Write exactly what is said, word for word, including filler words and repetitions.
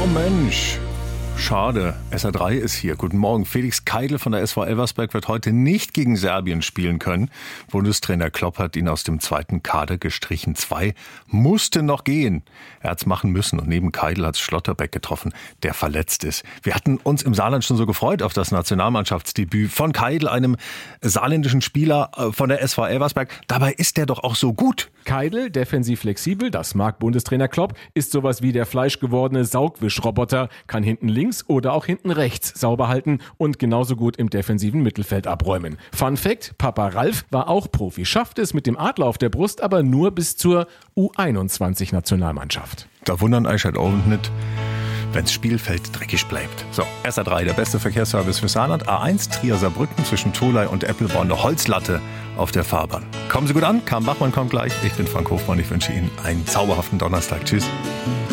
Oh Mensch, schade. S R drei ist hier. Guten Morgen. Felix Keidl von der S V Elversberg wird heute nicht gegen Serbien spielen können. Bundestrainer Klopp hat ihn aus dem zweiten Kader gestrichen. Zwei musste noch gehen. Er hat's machen müssen. Und neben Keidl hat's Schlotterbeck getroffen, der verletzt ist. Wir hatten uns im Saarland schon so gefreut auf das Nationalmannschaftsdebüt von Keidl, einem saarländischen Spieler von der S V Elversberg. Dabei ist der doch auch so gut. Keidl, defensiv flexibel, das mag Bundestrainer Klopp, ist sowas wie der fleischgewordene Saugwischroboter, kann hinten links oder auch hinten rechts sauber halten und genauso gut im defensiven Mittelfeld abräumen. Fun Fact, Papa Ralf war auch Profi, schaffte es mit dem Adler auf der Brust, aber nur bis zur U einundzwanzig Nationalmannschaft. Da wundern euch halt auch nicht, wenn's Spielfeld dreckig bleibt. So, S R drei, der beste Verkehrsservice für Saarland. A eins, Trier-Saarbrücken zwischen Tholey und Eppelborn. Eine Holzlatte auf der Fahrbahn. Kommen Sie gut an, Karl Bachmann kommt gleich. Ich bin Frank Hofmann, ich wünsche Ihnen einen zauberhaften Donnerstag. Tschüss.